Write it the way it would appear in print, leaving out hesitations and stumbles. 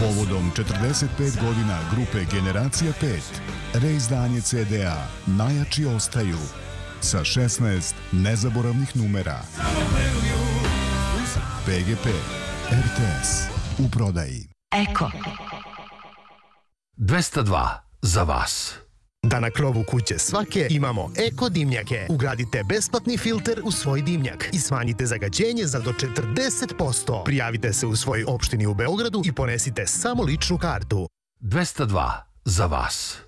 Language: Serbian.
Povodom 45 godina grupe Generacija 5, reizdanje CD-a Najjači ostaju sa 16 nezaboravnih numera. PGP, RTS, u prodaji. Eko 202 za vas. Da na krovu kuće svake imamo eko dimnjake. Ugradite besplatni filter u svoj dimnjak i smanjite zagađenje za do 40%. Prijavite se u svojoj opštini u Beogradu i ponesite samo ličnu kartu. 202 za vas.